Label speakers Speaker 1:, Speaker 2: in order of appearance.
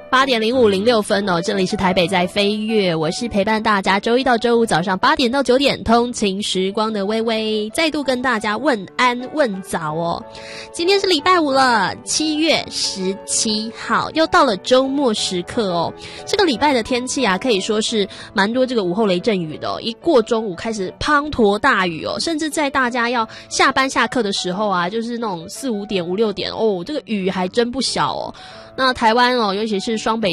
Speaker 1: 8点05:06哦，这里是台北在飞跃，我是陪伴大家周一到周五早上8点到9点通勤时光的微微，再度跟大家问安问早哦。今天是礼拜五了，7月17号，又到了周末时刻哦。这个礼拜的天气啊，可以说是蛮多这个午后雷阵雨的哦，一过中午开始滂沱大雨哦，甚至在大家要下班下课的时候啊，就是那种4、5点、5、6点哦，这个雨还真不小哦。那台湾哦，尤其是双北